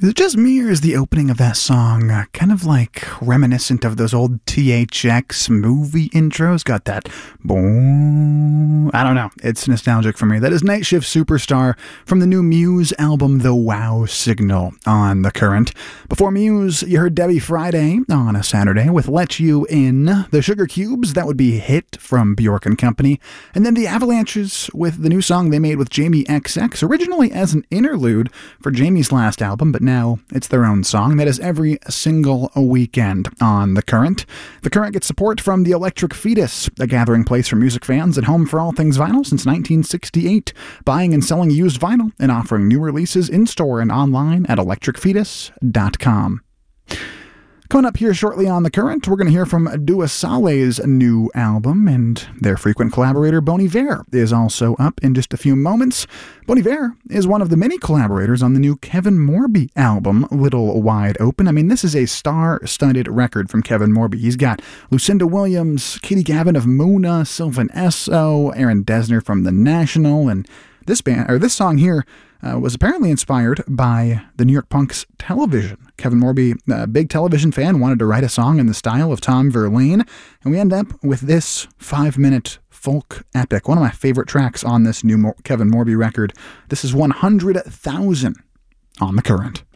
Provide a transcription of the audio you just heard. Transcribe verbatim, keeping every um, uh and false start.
Is it just me, or is the opening of that song uh, kind of like reminiscent of those old T H X movie intros? Got that boom. I don't know. It's nostalgic for me. That is Night Shift Superstar from the new Muse album, The Wow Signal, on The Current. Before Muse, you heard Debbie Friday on a Saturday with Let You In. The Sugar Cubes, that would be Hit from Bjork and Company. And then the Avalanches with the new song they made with Jamie X X, originally as an interlude for Jamie's last album, but now Now it's their own song. That is every single weekend on The Current. The Current gets support from the Electric Fetus, a gathering place for music fans and home for all things vinyl since nineteen sixty-eight, buying and selling used vinyl and offering new releases in-store and online at electric fetus dot com. Coming up here shortly on The Current, we're going to hear from Dua Saleh's new album, and their frequent collaborator Bon Iver is also up in just a few moments. Bon Iver is one of the many collaborators on the new Kevin Morby album, Little Wide Open. I mean, this is a star-studded record from Kevin Morby. He's got Lucinda Williams, Katie Gavin of Muna, Sylvan Esso, Aaron Dessner from The National, and this band, or this song here, Uh, was apparently inspired by the New York Punks television. Kevin Morby, a big television fan, wanted to write a song in the style of Tom Verlaine, and we end up with this five-minute folk epic, one of my favorite tracks on this new Mo- Kevin Morby record. This is one hundred thousand on The Current.